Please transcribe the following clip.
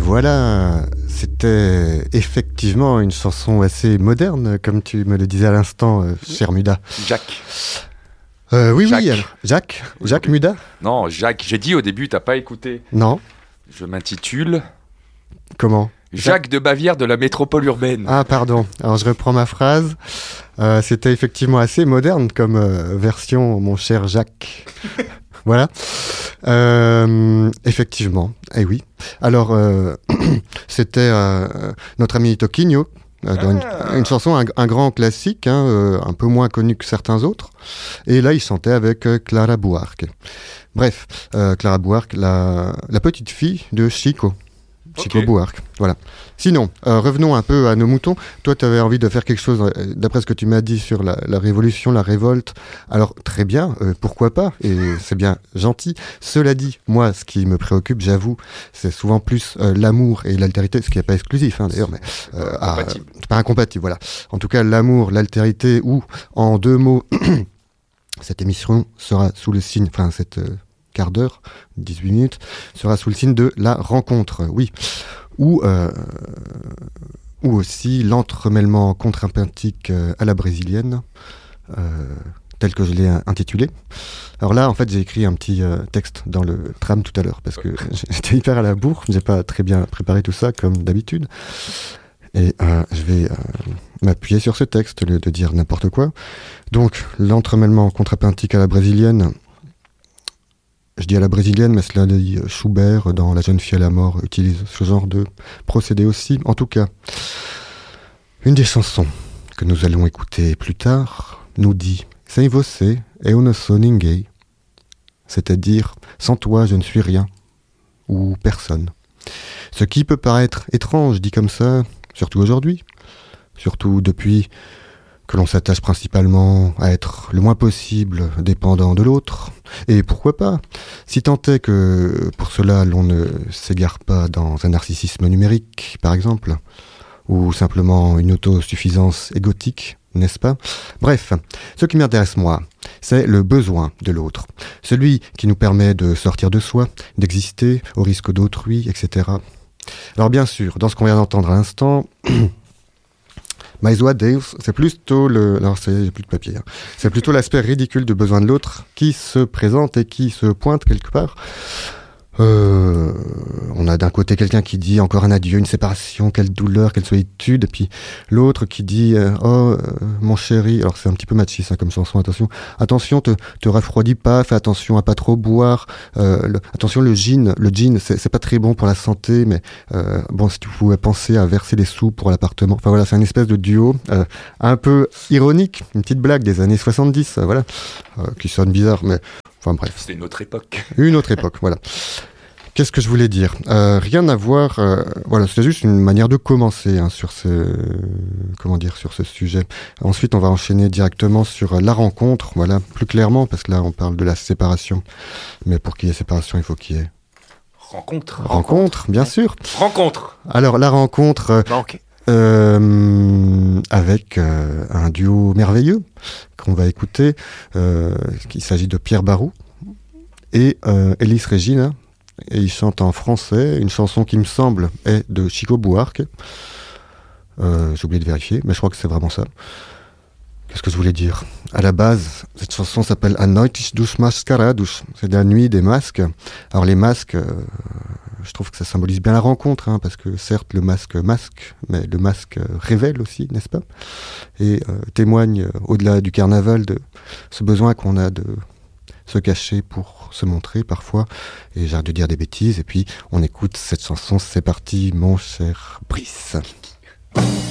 Voilà, c'était effectivement une chanson assez moderne, comme tu me le disais à l'instant, cher Muda. Jacques. Oui, Jacques. oui, alors, Jacques Muda. Non, Jacques, j'ai dit au début, t'as pas écouté. Non, Je m'intitule comment Jacques de Bavière de la métropole urbaine. Ah, pardon, alors je reprends ma phrase. C'était effectivement assez moderne comme version, mon cher Jacques. Voilà. Effectivement, eh oui. Alors, c'était notre ami Toquinho, dans une chanson, un grand classique, un peu moins connu que certains autres. Et là, il chantait avec Clara Buarque. Bref, Clara Buarque, la petite fille de Chico. Chico Buarque, voilà. Sinon, revenons un peu à nos moutons. Toi, tu avais envie de faire quelque chose, d'après ce que tu m'as dit sur la révolution, la révolte. Alors, très bien, pourquoi pas ? Et c'est bien gentil. Cela dit, moi, ce qui me préoccupe, j'avoue, c'est souvent plus l'amour et l'altérité, ce qui n'est pas exclusif, d'ailleurs, mais pas incompatible, voilà. En tout cas, l'amour, l'altérité, ou, en deux mots, cette émission sera sous le signe, cette quart d'heure, 18 minutes, sera sous le signe de la rencontre, oui. Ou aussi l'entremêlement contre-impintique à la brésilienne, tel que je l'ai intitulé. Alors là, en fait, j'ai écrit un petit texte dans le tram tout à l'heure, parce que j'étais hyper à la bourre, j'ai pas très bien préparé tout ça, comme d'habitude. Et je vais m'appuyer sur ce texte, au lieu de dire n'importe quoi. Donc, l'entremêlement contre-impintique à la brésilienne, je dis à la brésilienne, mais cela dit Schubert, dans La jeune fille à la mort, utilise ce genre de procédé aussi. En tout cas, une des chansons que nous allons écouter plus tard nous dit « Sem você, eu não sou ninguém », c'est-à-dire « Sans toi, je ne suis rien » ou « personne ». Ce qui peut paraître étrange dit comme ça, surtout aujourd'hui, surtout depuis que l'on s'attache principalement à être le moins possible dépendant de l'autre. Et pourquoi pas, si tant est que pour cela l'on ne s'égare pas dans un narcissisme numérique, par exemple, ou simplement une autosuffisance égotique, n'est-ce pas ? Bref, ce qui m'intéresse moi, c'est le besoin de l'autre, celui qui nous permet de sortir de soi, d'exister au risque d'autrui, etc. Alors bien sûr, dans ce qu'on vient d'entendre à l'instant, Mais what Deus, c'est plutôt j'ai plus de papier. C'est plutôt l'aspect ridicule du besoin de l'autre qui se présente et qui se pointe quelque part. On a d'un côté quelqu'un qui dit encore un adieu, une séparation, quelle douleur, quelle solitude, et puis l'autre qui dit mon chéri, alors c'est un petit peu machiste comme chanson, attention, te refroidis pas, fais attention à pas trop boire, attention le gin c'est pas très bon pour la santé, mais si tu pouvais penser à verser des sous pour l'appartement, enfin voilà, c'est une espèce de duo un peu ironique, une petite blague des années 70, qui sonne bizarre, mais enfin bref. C'était une autre époque. Une autre époque, voilà. Qu'est-ce que je voulais dire ? Rien à voir. Voilà, c'est juste une manière de commencer sur ce sujet. Ensuite, on va enchaîner directement sur la rencontre. Voilà, plus clairement, parce que là, on parle de la séparation. Mais pour qu'il y ait séparation, il faut qu'il y ait rencontre, bien sûr. Rencontre. Alors la rencontre. Avec un duo merveilleux qu'on va écouter. Il s'agit de Pierre Barou et Elis Regina. Et ils chantent en français une chanson qui me semble est de Chico Buarque. J'ai oublié de vérifier, mais je crois que c'est vraiment ça. Qu'est-ce que je voulais dire ? À la base, cette chanson s'appelle A Noite dos Mascarados. C'est la nuit des masques. Alors les masques, je trouve que ça symbolise bien la rencontre, parce que certes le masque, mais le masque révèle aussi, n'est-ce pas ? Et témoigne, au-delà du carnaval, de ce besoin qu'on a de se cacher pour se montrer parfois, et j'arrête de dire des bêtises, et puis on écoute cette chanson, c'est parti mon cher Brice.